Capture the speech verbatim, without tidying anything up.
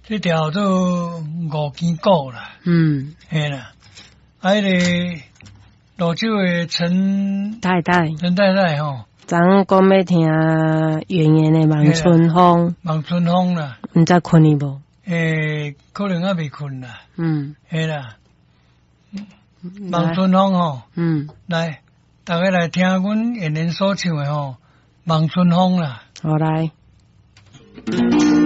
这条做五间cou啦， 嗯， 嘿啦，啊，迄个泸州的陈太太， 陈太太吼， 昨昏讲要听圆圆的望春风， 望春风啦， 毋知困去无？ 诶，可能还未困啦， 嗯， 嘿啦，望春风吼， 嗯， 来，大家来听阮演员所唱的吼，望春风啦， 好来。